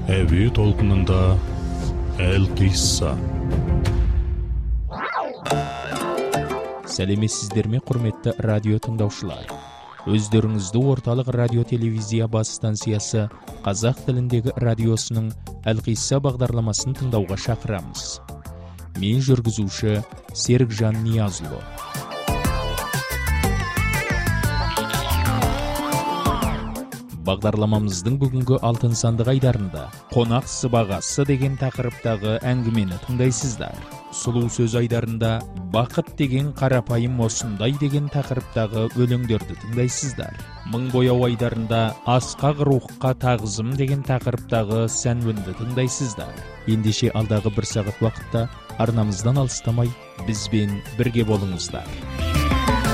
Әуе толқынында Әл-Қисса. Сәлеметсіздер ме, құрметті радио тыңдаушылар? Өздеріңізді орталық радио-телевизия бас станциясы қазақ тіліндегі радиосының Әл-Қисса бағдарламасын тыңдауға шақырамыз. Мен жүргізуші Серікжан Ниязұлы. Бағдарламамыздың бүгінгі алтын сандық айдарында қонақ сыбағасы деген тақырыптағы әңгімені тыңдайсыздар. Сұлу сөз айдарында бақыт деген қарапайым осындай деген тақырыптағы өлеңдерді тыңдайсыздар. Мың бояу айдарында асқақ рухқа тағзым деген тақырыптағы сәнуінді тыңдайсыздар. Ендеше алдағы бір сағат уақытта арнамыздан алыстамай бізбен бірге болыңыздар.